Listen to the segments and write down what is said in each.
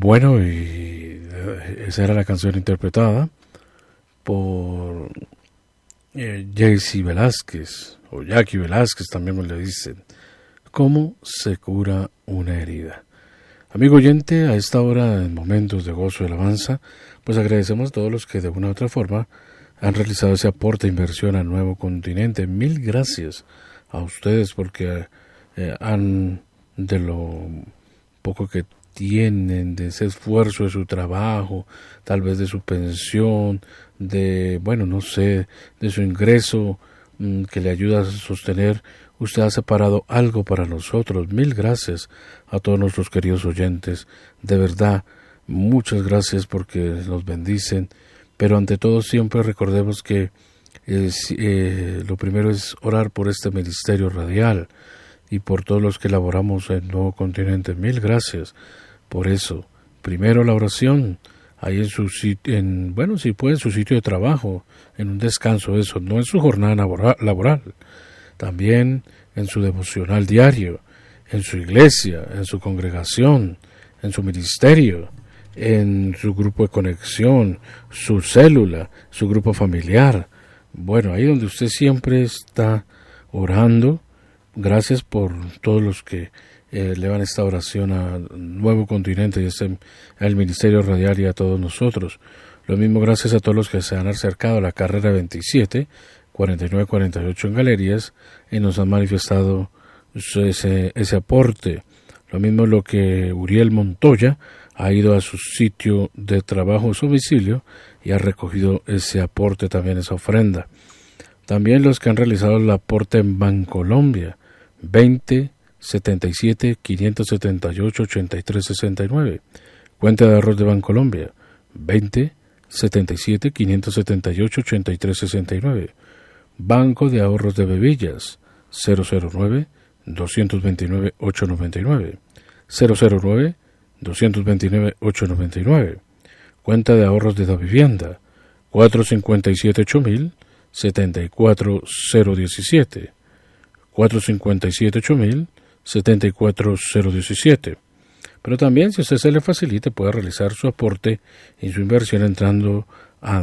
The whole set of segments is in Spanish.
Bueno, y esa era la canción interpretada por Jaycee Velázquez, o Jackie Velázquez también me le dicen. ¿Cómo se cura una herida? Amigo oyente, a esta hora, en momentos de gozo y alabanza, pues agradecemos a todos los que de una u otra forma han realizado ese aporte de inversión al Nuevo Continente. Mil gracias a ustedes porque han, de lo poco que tienen, de ese esfuerzo de su trabajo, tal vez de su pensión, de, bueno, no sé, de su ingreso que le ayuda a sostener, usted ha separado algo para nosotros. Mil gracias a todos nuestros queridos oyentes. De verdad, muchas gracias porque nos bendicen. Pero ante todo siempre recordemos que lo primero es orar por este ministerio radial y por todos los que laboramos en Nuevo Continente. Mil gracias por eso. Primero la oración, ahí en su sitio, bueno, si puede, en su sitio de trabajo, en un descanso, eso, no en su jornada laboral. También en su devocional diario, en su iglesia, en su congregación, en su ministerio, en su grupo de conexión, su célula, su grupo familiar. Bueno, ahí donde usted siempre está orando. Gracias por todos los que elevan esta oración al Nuevo Continente y al Ministerio Radial y a todos nosotros. Lo mismo gracias a todos los que se han acercado a la carrera 27, 49-48 en Galerías y nos han manifestado ese aporte. Lo mismo lo que Uriel Montoya ha ido a su sitio de trabajo, su domicilio, y ha recogido ese aporte, también esa ofrenda. También los que han realizado el aporte en Bancolombia, 20 77 578 83 69. Cuenta de ahorros de Bancolombia, 20 77 578 83 69. Banco de Ahorros de Bevillas, 009 229 899. 009 229 899. Cuenta de ahorros de Davivienda, 457 8000 74017. 457 8000 74017. Pero también, si a usted se le facilite, puede realizar su aporte y su inversión entrando a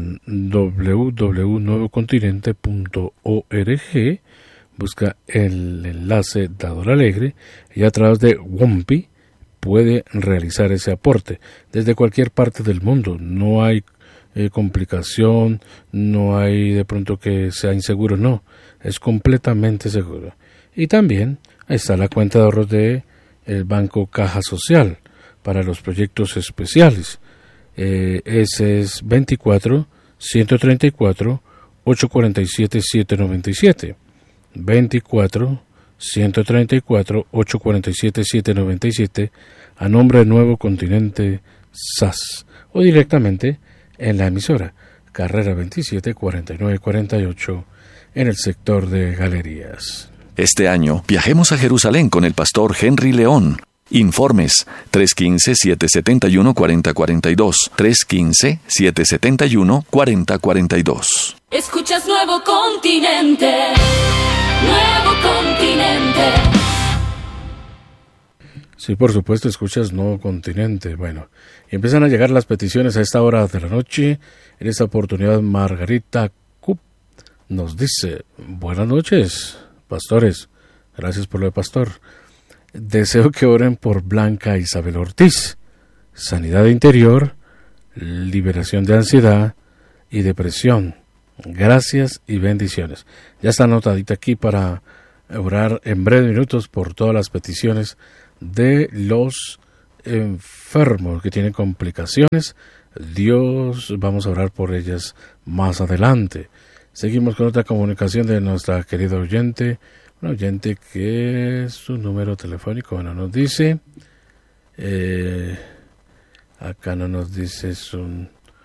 www.nuevocontinente.org, busca el enlace Dador Alegre y a través de Wompi puede realizar ese aporte desde cualquier parte del mundo. No hay complicación, no hay de pronto que sea inseguro, no, es completamente seguro. Y también ahí está la cuenta de ahorros de el Banco Caja Social para los proyectos especiales. Ese es 24 134 847 797. 24 134 847 797 a nombre de Nuevo Continente SAS o directamente en la emisora Carrera 27 49 48 en el sector de Galerías. Este año viajemos a Jerusalén con el pastor Henry León. Informes 315-771-4042. 315-771-4042. Escuchas Nuevo Continente. Nuevo Continente. Sí, por supuesto, escuchas Nuevo Continente. Bueno, y empiezan a llegar las peticiones a esta hora de la noche. En esta oportunidad, Margarita Cup nos dice: buenas noches, pastores. Gracias por lo de pastor. Deseo que oren por Blanca Isabel Ortiz. Sanidad interior, liberación de ansiedad y depresión. Gracias y bendiciones. Ya está anotadita aquí para orar en breves minutos por todas las peticiones de los enfermos que tienen complicaciones. Dios, vamos a orar por ellas más adelante. Seguimos con otra comunicación de nuestra querida oyente, una oyente que su número telefónico, bueno, nos dice, acá no nos dice su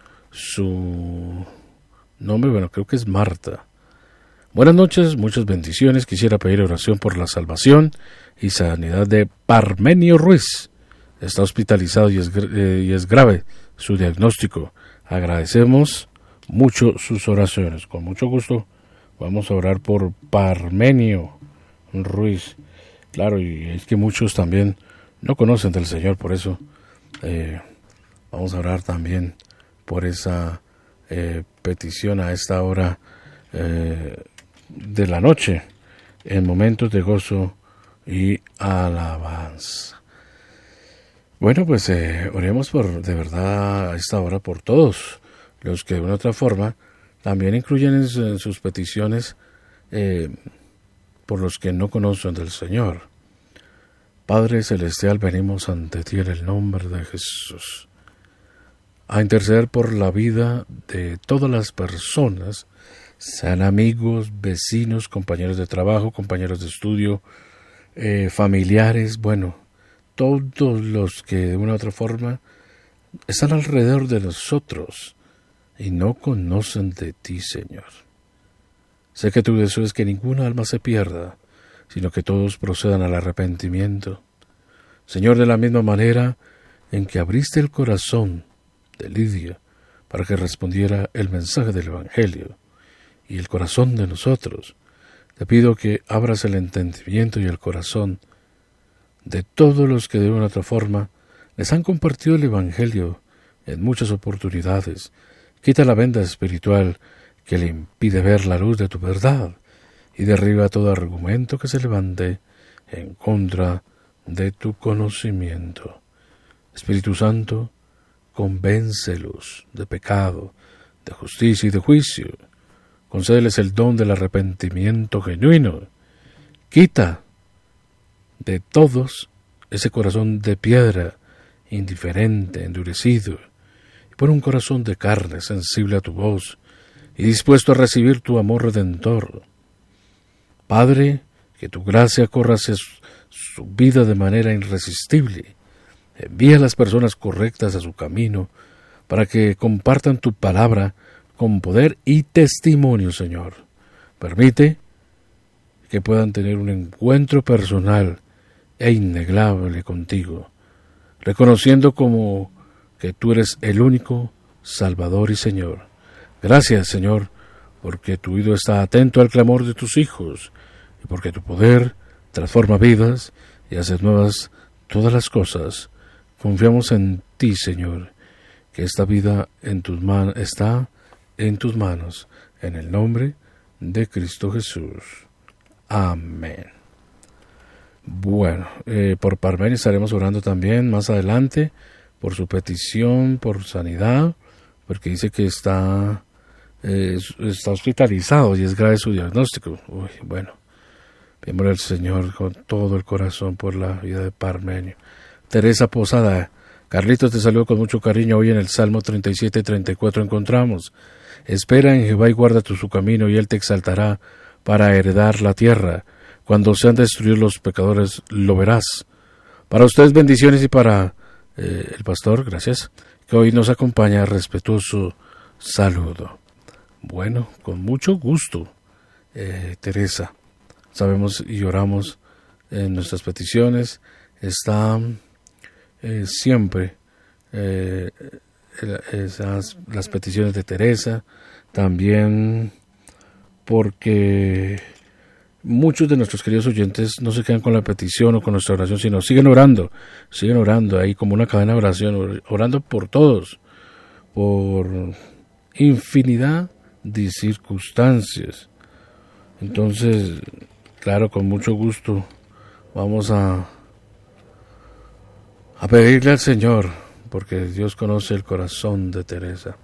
nombre, bueno, creo que es Marta. Buenas noches, muchas bendiciones. Quisiera pedir oración por la salvación y sanidad de Parmenio Ruiz. Está hospitalizado y es grave su diagnóstico. Agradecemos mucho sus oraciones. Con mucho gusto vamos a orar por Parmenio Ruiz. Claro, y es que muchos también no conocen del Señor, por eso Vamos a orar también por esa petición a esta hora de la noche, en momentos de gozo y alabanza. Bueno, pues oremos de verdad a esta hora por todos los que de una u otra forma también incluyen en sus peticiones por los que no conocen del Señor. Padre Celestial, venimos ante ti en el nombre de Jesús a interceder por la vida de todas las personas, sean amigos, vecinos, compañeros de trabajo, compañeros de estudio, familiares, bueno, todos los que de una u otra forma están alrededor de nosotros y no conocen de ti, Señor. Sé que tu deseo es que ninguna alma se pierda, sino que todos procedan al arrepentimiento. Señor, de la misma manera en que abriste el corazón de Lidia para que respondiera el mensaje del Evangelio y el corazón de nosotros, te pido que abras el entendimiento y el corazón de todos los que de una u otra forma les han compartido el Evangelio en muchas oportunidades. Quita la venda espiritual que le impide ver la luz de tu verdad y derriba todo argumento que se levante en contra de tu conocimiento. Espíritu Santo, convéncelos de pecado, de justicia y de juicio. Concédeles el don del arrepentimiento genuino. Quita de todos ese corazón de piedra, indiferente, endurecido, y pon un corazón de carne, sensible a tu voz, y dispuesto a recibir tu amor redentor. Padre, que tu gracia corra hacia su vida de manera irresistible. Envía a las personas correctas a su camino, para que compartan tu palabra con poder y testimonio, Señor. Permite que puedan tener un encuentro personal e innegable contigo, reconociendo como que tú eres el único Salvador y Señor. Gracias, Señor, porque tu oído está atento al clamor de tus hijos, y porque tu poder transforma vidas y hace nuevas todas las cosas. Confiamos en ti, Señor, que esta vida está en tus manos, en el nombre de Cristo Jesús. Amén. Bueno, por Parmenio estaremos orando también más adelante por su petición, por sanidad, porque dice que está hospitalizado y es grave su diagnóstico. Bueno, pidámosle al Señor con todo el corazón por la vida de Parmenio. Teresa Posada, Carlitos, te saludo con mucho cariño. Hoy en el Salmo 37-34 encontramos: espera en Jehová y guarda su camino, y él te exaltará para heredar la tierra. Cuando sean destruidos los pecadores, lo verás. Para ustedes bendiciones, y para el pastor, gracias, que hoy nos acompaña, respetuoso saludo. Bueno, con mucho gusto, Teresa. Sabemos y oramos en nuestras peticiones. Está siempre las peticiones de Teresa, también porque muchos de nuestros queridos oyentes no se quedan con la petición o con nuestra oración, sino siguen orando ahí como una cadena de oración, orando por todos, por infinidad de circunstancias. Entonces, claro, con mucho gusto vamos a pedirle al Señor, porque Dios conoce el corazón de Teresa.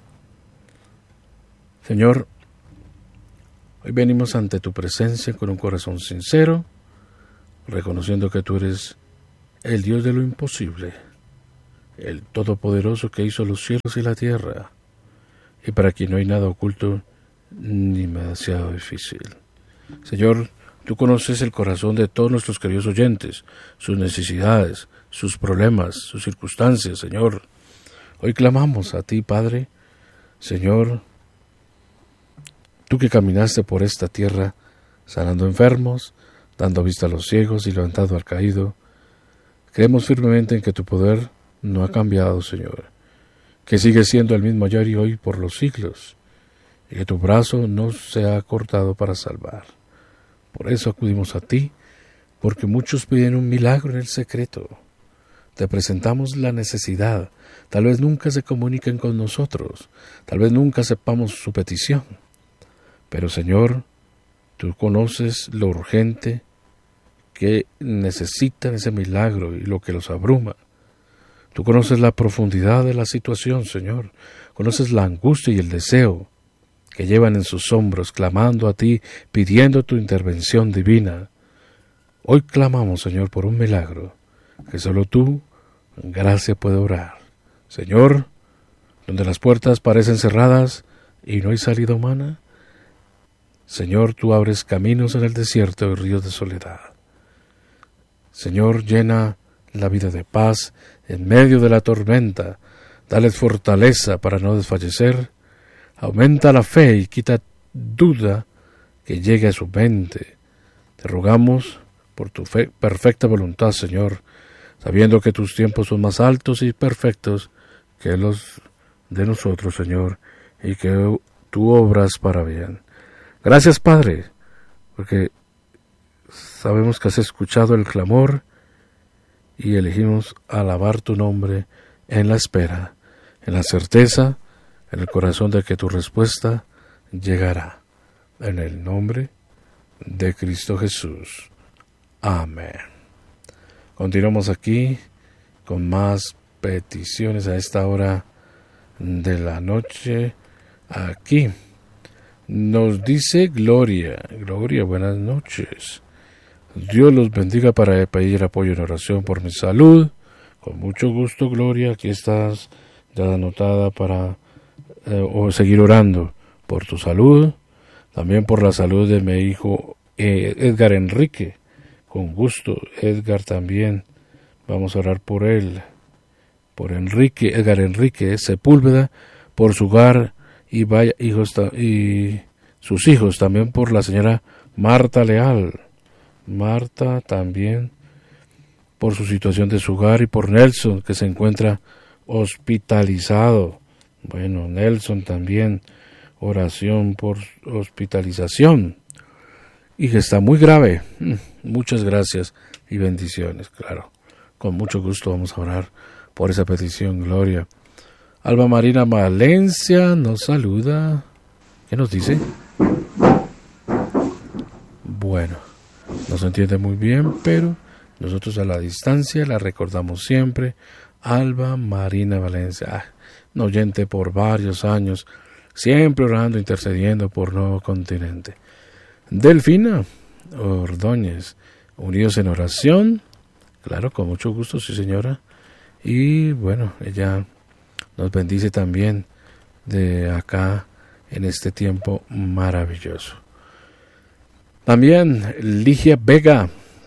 Señor, hoy venimos ante tu presencia con un corazón sincero, reconociendo que tú eres el Dios de lo imposible, el Todopoderoso que hizo los cielos y la tierra, y para quien no hay nada oculto ni demasiado difícil. Señor, tú conoces el corazón de todos nuestros queridos oyentes, sus necesidades, sus problemas, sus circunstancias, Señor. Hoy clamamos a ti, Padre, Señor, tú que caminaste por esta tierra, sanando enfermos, dando vista a los ciegos y levantando al caído. Creemos firmemente en que tu poder no ha cambiado, Señor, que sigue siendo el mismo ayer y hoy por los siglos, y que tu brazo no se ha cortado para salvar. Por eso acudimos a ti, porque muchos piden un milagro en el secreto. te presentamos la necesidad. Tal vez nunca se comuniquen con nosotros, tal vez nunca sepamos su petición. Pero Señor, tú conoces lo urgente que necesitan ese milagro y lo que los abruma. Tú conoces la profundidad de la situación, Señor. Conoces la angustia y el deseo que llevan en sus hombros, clamando a ti, pidiendo tu intervención divina. Hoy clamamos, Señor, por un milagro que solo tú, en gracia, puedes obrar. Señor, donde las puertas parecen cerradas y no hay salida humana, Señor, tú abres caminos en el desierto y ríos de soledad. Señor, llena la vida de paz en medio de la tormenta. Dales fortaleza para no desfallecer. Aumenta la fe y quita duda que llegue a su mente. Te rogamos por tu perfecta voluntad, Señor, sabiendo que tus tiempos son más altos y perfectos que los de nosotros, Señor, y que tú obras para bien. Gracias, Padre, porque sabemos que has escuchado el clamor y elegimos alabar tu nombre en la espera, en la certeza, en el corazón de que tu respuesta llegará. En el nombre de Cristo Jesús. Amén. Continuamos aquí con más peticiones a esta hora de la noche. Aquí nos dice Gloria, buenas noches. Dios los bendiga para pedir apoyo en oración por mi salud. Con mucho gusto, Gloria, aquí estás ya anotada para seguir orando por tu salud, también por la salud de mi hijo Edgar Enrique. Con gusto, Edgar también. Vamos a orar por él, por Edgar Enrique Sepúlveda, por su hogar y sus hijos, también por la señora Marta Leal. Marta también por su situación de su hogar y por Nelson, que se encuentra hospitalizado. Bueno, Nelson también, oración por hospitalización y que está muy grave. Muchas gracias y bendiciones, claro. Con mucho gusto vamos a orar por esa petición, Gloria. Alba Marina Valencia nos saluda. ¿Qué nos dice? Bueno, no se entiende muy bien, pero nosotros a la distancia la recordamos siempre. Alba Marina Valencia, un oyente por varios años, siempre orando, intercediendo por Nuevo Continente. Delfina Ordóñez, unidos en oración, claro, con mucho gusto, sí señora. Y bueno, ella nos bendice también de acá en este tiempo maravilloso. También Ligia Vega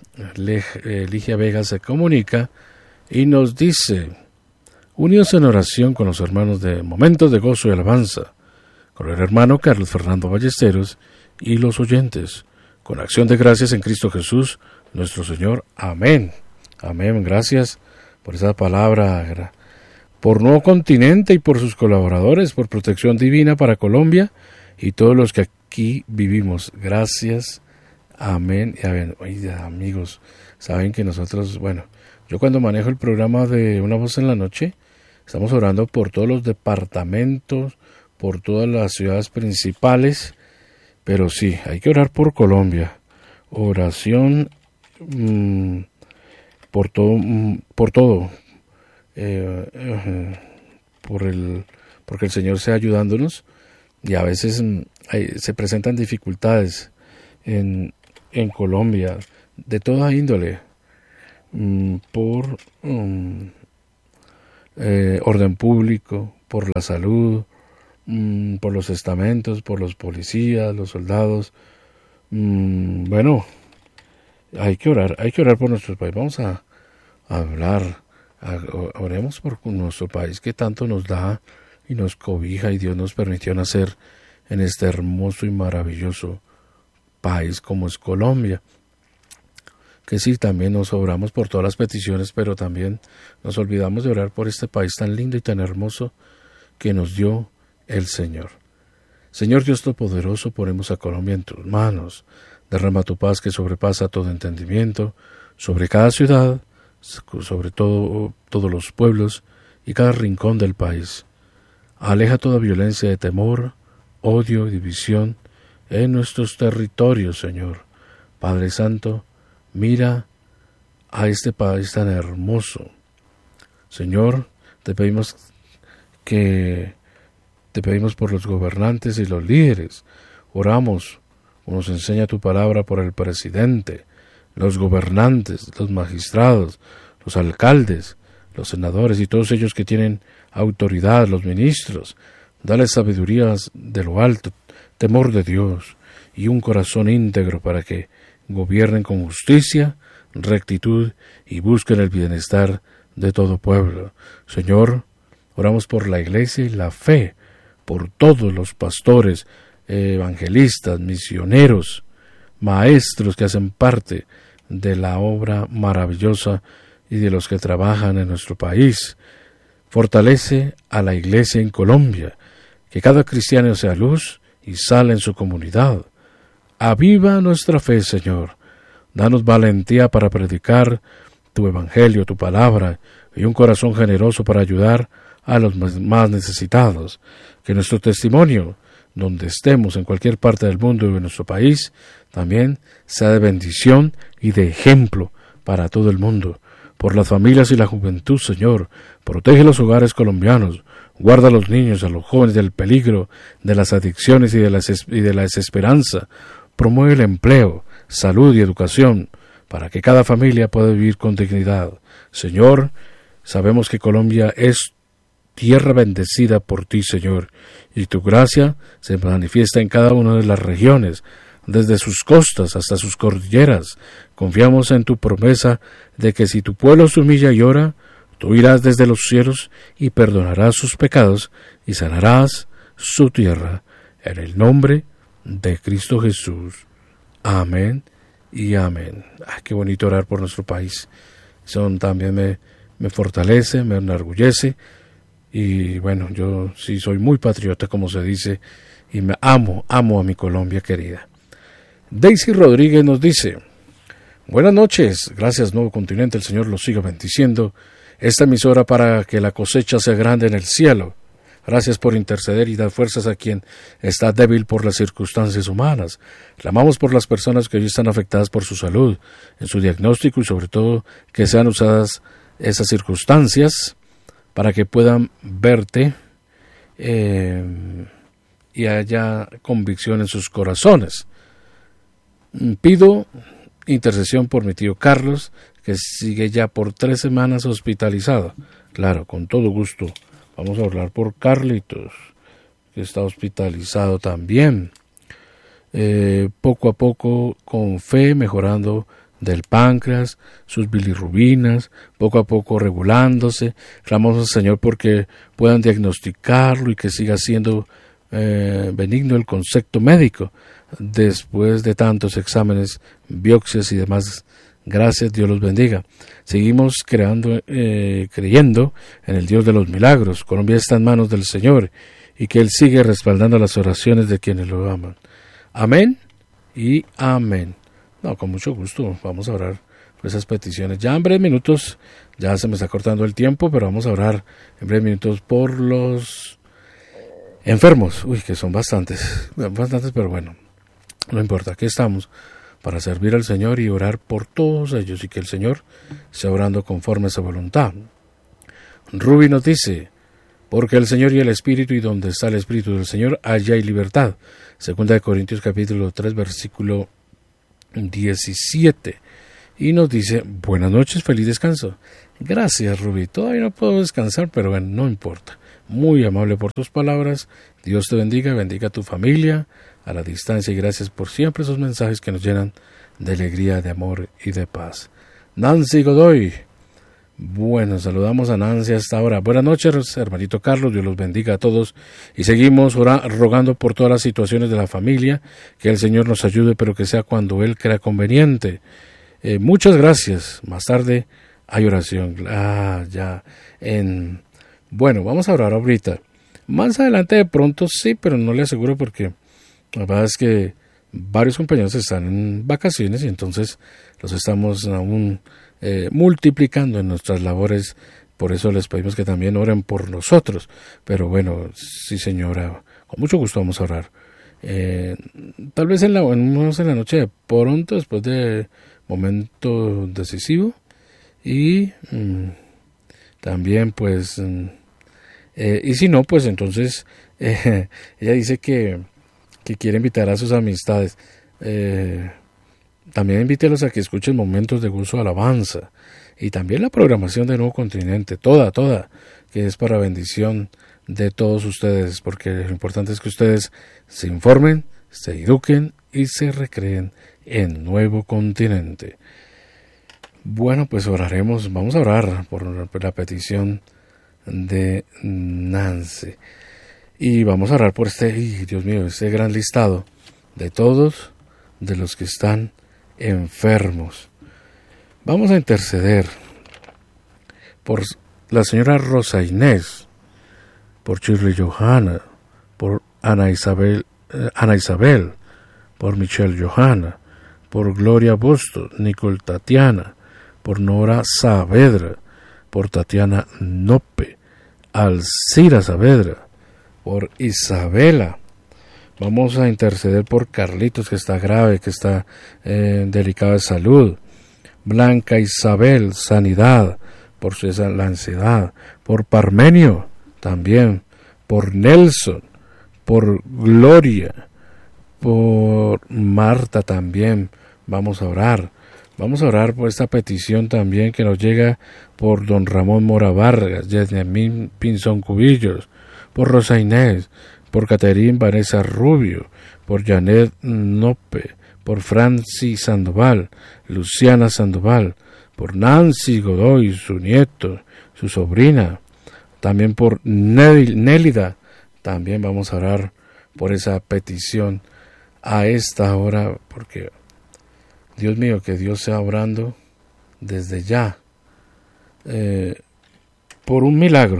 se comunica y nos dice: unidos en oración con los hermanos de Momentos de Gozo y Alabanza, con el hermano Carlos Fernando Ballesteros y los oyentes, con acción de gracias en Cristo Jesús, nuestro Señor. Amén. Amén. Gracias por esa palabra, por Nuevo Continente y por sus colaboradores, por protección divina para Colombia y todos los que aquí vivimos. Gracias. Amén. Y amén. Oiga, amigos, saben que nosotros, bueno, yo cuando manejo el programa de Una Voz en la Noche, estamos orando por todos los departamentos, por todas las ciudades principales, pero sí, hay que orar por Colombia. Oración por todo, porque el Señor sea ayudándonos, y a veces se presentan dificultades en Colombia de toda índole, por orden público, por la salud, por los estamentos, por los policías, los soldados. Bueno, hay que orar por nuestro país. Vamos a hablar, oremos por nuestro país que tanto nos da y nos cobija, y Dios nos permitió nacer en este hermoso y maravilloso país como es Colombia. Que sí, también nos oramos por todas las peticiones, pero también nos olvidamos de orar por este país tan lindo y tan hermoso que nos dio el Señor. Señor Dios Todopoderoso, ponemos a Colombia en tus manos. Derrama tu paz que sobrepasa todo entendimiento sobre cada ciudad, sobre todo todos los pueblos y cada rincón del país. Aleja toda violencia de temor, odio y división en nuestros territorios, Señor. Padre Santo, mira a este país tan hermoso. Señor, te pedimos por los gobernantes y los líderes. Oramos, como nos enseña tu palabra, por el presidente, los gobernantes, los magistrados, los alcaldes, los senadores y todos ellos que tienen autoridad, los ministros. Dale sabiduría de lo alto, temor de Dios y un corazón íntegro para que gobiernen con justicia, rectitud y busquen el bienestar de todo pueblo. Señor, oramos por la iglesia y la fe, por todos los pastores, evangelistas, misioneros, maestros que hacen parte de la obra maravillosa y de los que trabajan en nuestro país. Fortalece a la iglesia en Colombia, que cada cristiano sea luz y sal en su comunidad. Aviva nuestra fe, Señor. Danos valentía para predicar tu evangelio, tu palabra, y un corazón generoso para ayudar a los más necesitados. Que nuestro testimonio, donde estemos, en cualquier parte del mundo y de nuestro país, también sea de bendición y de ejemplo para todo el mundo. Por las familias y la juventud, Señor, protege los hogares colombianos, guarda a los niños, a los jóvenes del peligro, de las adicciones y de la desesperanza, promueve el empleo, salud y educación, para que cada familia pueda vivir con dignidad. Señor, sabemos que Colombia es tierra bendecida por ti, Señor, y tu gracia se manifiesta en cada una de las regiones, desde sus costas hasta sus cordilleras. Confiamos en tu promesa de que si tu pueblo se humilla y ora, tú irás desde los cielos y perdonarás sus pecados y sanarás su tierra. En el nombre de Cristo Jesús. Amén y amén. Qué bonito orar por nuestro país. Eso también me fortalece, me enorgullece. Y bueno, yo sí soy muy patriota, como se dice, y me amo a mi Colombia querida. Daisy Rodríguez nos dice: buenas noches, gracias Nuevo Continente, el Señor los siga bendiciendo. Esta emisora para que la cosecha sea grande en el cielo. Gracias por interceder y dar fuerzas a quien está débil por las circunstancias humanas. Clamamos por las personas que hoy están afectadas por su salud, en su diagnóstico y sobre todo que sean usadas esas circunstancias para que puedan verte y haya convicción en sus corazones. Pido intercesión por mi tío Carlos, que sigue ya por 3 semanas hospitalizado. Claro, con todo gusto. Vamos a hablar por Carlitos, que está hospitalizado también. Poco a poco, con fe, mejorando del páncreas, sus bilirrubinas, poco a poco regulándose. Clamamos al Señor porque puedan diagnosticarlo y que siga siendo benigno el concepto médico. Después de tantos exámenes, biopsias y demás, gracias, Dios los bendiga. Seguimos creyendo en el Dios de los milagros. Colombia está en manos del Señor y que Él sigue respaldando las oraciones de quienes lo aman. Amén y amén. No, con mucho gusto vamos a orar por esas peticiones. Ya en breves minutos, ya se me está cortando el tiempo, pero vamos a orar en breves minutos por los enfermos. Uy, que son bastantes, pero bueno, no importa, aquí estamos para servir al Señor y orar por todos ellos y que el Señor sea orando conforme a su voluntad. Ruby nos dice: porque el Señor y el Espíritu, y donde está el Espíritu del Señor, allá hay libertad. 2 Corintios capítulo 3, versículo 17. Y nos dice: buenas noches, feliz descanso. Gracias, Ruby. Todavía no puedo descansar, pero bueno, no importa. Muy amable por tus palabras. Dios te bendiga, bendiga a tu familia a la distancia, y gracias por siempre esos mensajes que nos llenan de alegría, de amor y de paz. Nancy Godoy. Bueno, saludamos a Nancy hasta ahora. Buenas noches, hermanito Carlos, Dios los bendiga a todos. Y seguimos rogando por todas las situaciones de la familia, que el Señor nos ayude, pero que sea cuando Él crea conveniente. Muchas gracias. Más tarde hay oración. Bueno, vamos a orar ahorita. Más adelante de pronto sí, pero no le aseguro porque la verdad es que varios compañeros están en vacaciones y entonces los estamos aún multiplicando en nuestras labores. Por eso les pedimos que también oren por nosotros. Pero bueno, sí, señora, con mucho gusto vamos a orar. Tal vez en la noche, pronto, después de momento decisivo. Y también, pues, y si no, pues entonces, ella dice que quiere invitar a sus amistades. También invítelos a que escuchen momentos de gozo, alabanza. Y también la programación de Nuevo Continente, toda, que es para bendición de todos ustedes, porque lo importante es que ustedes se informen, se eduquen y se recreen en Nuevo Continente. Bueno, pues oraremos, vamos a orar por la petición de Nancy. Y vamos a orar por Dios mío, este gran listado de todos, de los que están enfermos. Vamos a interceder por la señora Rosa Inés, por Shirley Johanna, por Ana Isabel, por Michelle Johanna, por Gloria Bustos, Nicole Tatiana, por Nora Saavedra, por Tatiana Nope, Alcira Saavedra, por Isabela. Vamos a interceder por Carlitos, que está grave, que está delicado de salud. Blanca Isabel, sanidad, por la ansiedad. Por Parmenio, también. Por Nelson, por Gloria, por Marta también. Vamos a orar por esta petición también que nos llega por don Ramón Mora Vargas, Yasmin Pinzón Cubillos, por Rosa Inés, por Caterín Vanessa Rubio, por Janet Nope, por Francis Sandoval, Luciana Sandoval, por Nancy Godoy, su nieto, su sobrina, también por Nélida. También vamos a orar por esa petición a esta hora, porque Dios mío, que Dios sea obrando desde ya por un milagro,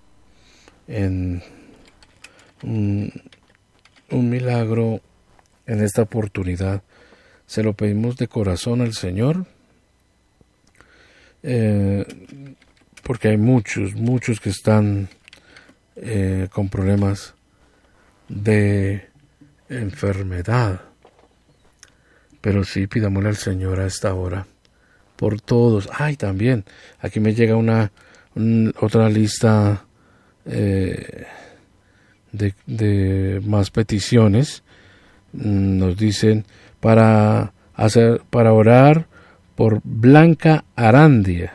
un milagro en esta oportunidad. Se lo pedimos de corazón al Señor, porque hay muchos que están con problemas de enfermedad. Pero sí, pidámosle al Señor a esta hora por todos. También aquí me llega otra lista de más peticiones. Nos dicen para orar por Blanca Arandia.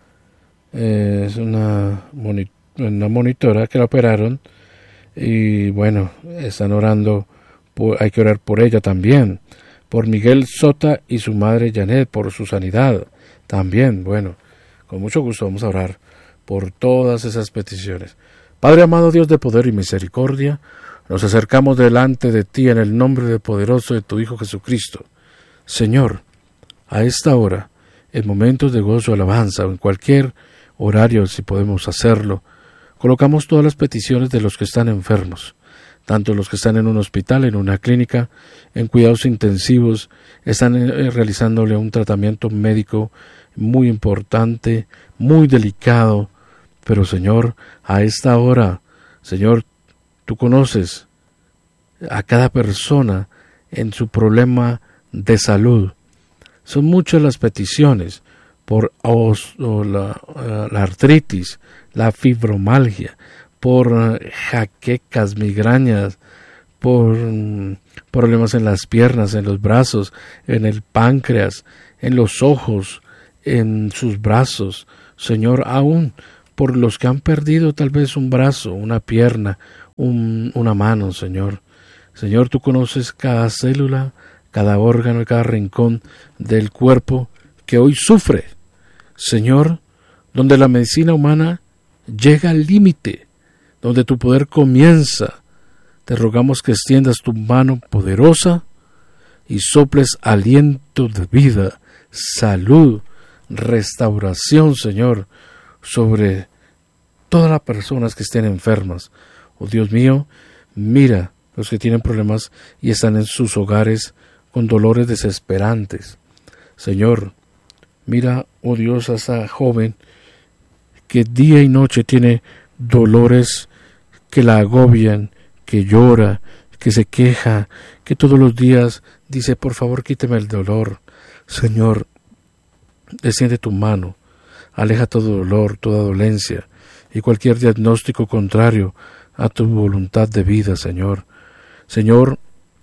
Es una monitora que la operaron y bueno, están orando, hay que orar por ella también. Por Miguel Sota y su madre Janet, por su sanidad también. Bueno, con mucho gusto vamos a orar por todas esas peticiones. Padre amado, Dios de poder y misericordia, nos acercamos delante de ti en el nombre poderoso de tu Hijo Jesucristo. Señor, a esta hora, en momentos de gozo, alabanza o en cualquier horario, si podemos hacerlo, colocamos todas las peticiones de los que están enfermos, tanto los que están en un hospital, en una clínica, en cuidados intensivos, están realizándole un tratamiento médico muy importante, muy delicado. Pero Señor, a esta hora, Señor, tú conoces a cada persona en su problema de salud. Son muchas las peticiones por la artritis, la fibromialgia, por jaquecas, migrañas, por problemas en las piernas, en los brazos, en el páncreas, en los ojos, en sus brazos. Señor, aún por los que han perdido tal vez un brazo, una pierna, una mano, Señor. Señor, tú conoces cada célula, cada órgano, cada rincón del cuerpo que hoy sufre. Señor, donde la medicina humana llega al límite, donde tu poder comienza, te rogamos que extiendas tu mano poderosa y soples aliento de vida, salud, restauración, Señor, sobre todas las personas que estén enfermas. Oh Dios mío, mira los que tienen problemas y están en sus hogares con dolores desesperantes. Señor, Mira, oh Dios, a esa joven que día y noche tiene dolores que la agobian, que llora, que se queja, que todos los días dice, por favor, quíteme el dolor. Señor, extiende tu mano, aleja todo dolor, toda dolencia y cualquier diagnóstico contrario a tu voluntad de vida, Señor. Señor,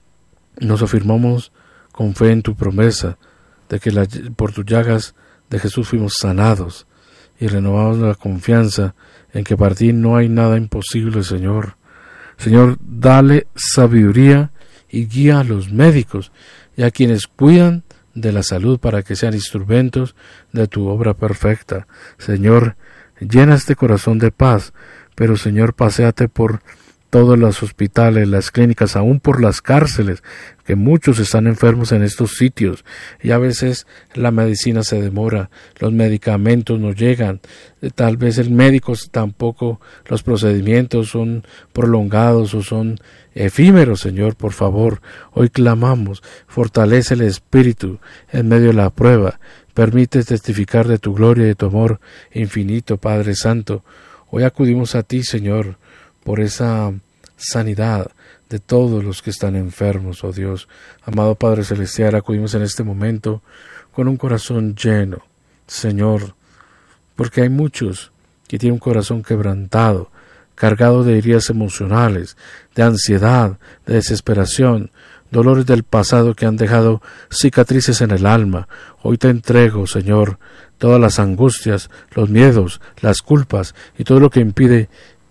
nos afirmamos con fe en tu promesa de que por tus llagas de Jesús fuimos sanados y renovamos la confianza en que para ti no hay nada imposible, Señor. Señor, dale sabiduría y guía a los médicos y a quienes cuidan de la salud para que sean instrumentos de tu obra perfecta. Señor, llena este corazón de paz, pero Señor, paséate por todos los hospitales, las clínicas, aún por las cárceles, que muchos están enfermos en estos sitios y a veces la medicina se demora, los medicamentos no llegan, tal vez el médico tampoco, los procedimientos son prolongados o son efímeros. Señor, por favor, hoy clamamos, fortalece el espíritu en medio de la prueba, permite testificar de tu gloria y de tu amor infinito, Padre Santo. Hoy acudimos a ti, Señor, por esa sanidad de todos los que están enfermos, oh Dios. Amado Padre Celestial, acudimos en este momento con un corazón lleno, Señor, porque hay muchos que tienen un corazón quebrantado, cargado de heridas emocionales, de ansiedad, de desesperación, dolores del pasado que han dejado cicatrices en el alma. Hoy te entrego, Señor, todas las angustias, los miedos, las culpas y todo lo que impide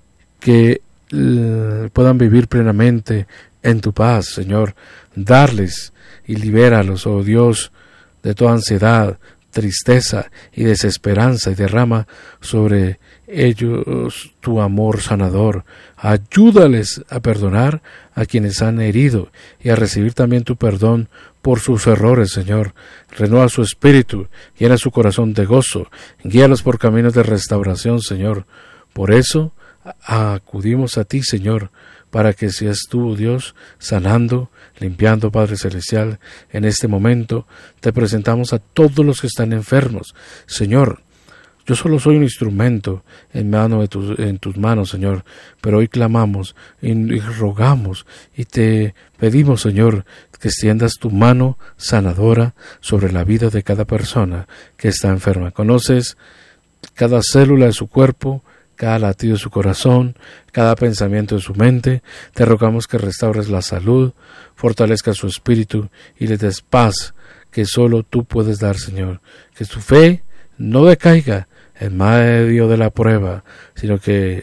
que puedan vivir plenamente en tu paz, Señor. Darles y libéralos, oh Dios, de toda ansiedad, tristeza y desesperanza, y derrama sobre ellos tu amor sanador. Ayúdales a perdonar a quienes han herido y a recibir también tu perdón por sus errores, Señor. Renueva su espíritu, llena su corazón de gozo, guíalos por caminos de restauración, Señor. Por eso acudimos a ti, Señor, para que seas tú, Dios, sanando, limpiando, Padre Celestial. En este momento te presentamos a todos los que están enfermos. Señor, yo solo soy un instrumento en tus manos, Señor, pero hoy clamamos y rogamos y te pedimos, Señor, que extiendas tu mano sanadora sobre la vida de cada persona que está enferma. Conoces cada célula de su cuerpo, cada latido de su corazón, cada pensamiento de su mente. Te rogamos que restaures la salud, fortalezca su espíritu y le des paz que solo tú puedes dar, Señor. Que su fe no decaiga en medio de la prueba, sino que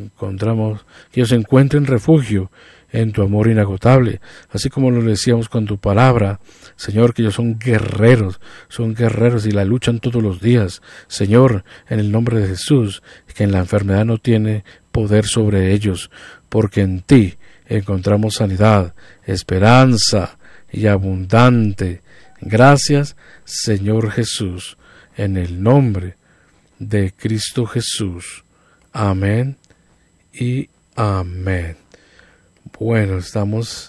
ellos encuentren refugio en tu amor inagotable, así como lo decíamos con tu palabra, Señor, que ellos son guerreros y la luchan todos los días, Señor, en el nombre de Jesús, que en la enfermedad no tiene poder sobre ellos, porque en ti encontramos sanidad, esperanza y abundante. Gracias, Señor Jesús, en el nombre de Cristo Jesús. Amén y amén. Bueno, estamos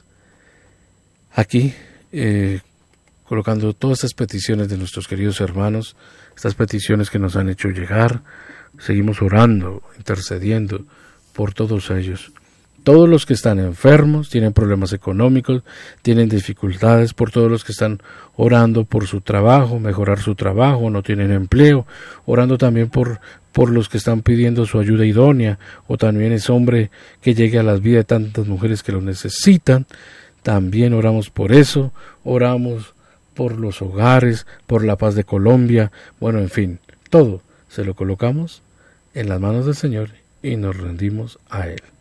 aquí colocando todas estas peticiones de nuestros queridos hermanos, estas peticiones que nos han hecho llegar. Seguimos orando, intercediendo por todos ellos. Todos los que están enfermos, tienen problemas económicos, tienen dificultades, por todos los que están orando por su trabajo, mejorar su trabajo, no tienen empleo, orando también por los que están pidiendo su ayuda idónea, o también ese hombre que llegue a las vidas de tantas mujeres que lo necesitan. También oramos por eso, oramos por los hogares, por la paz de Colombia, bueno, en fin, todo se lo colocamos en las manos del Señor y nos rendimos a Él.